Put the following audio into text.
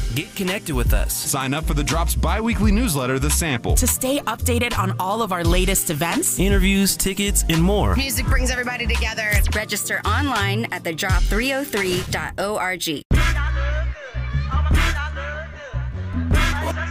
Get connected with us. Sign up for the Drop's bi-weekly newsletter, The Sample. To stay updated on all of our latest events, interviews, tickets, and more. Music brings everybody together. Register online at thedrop303.org.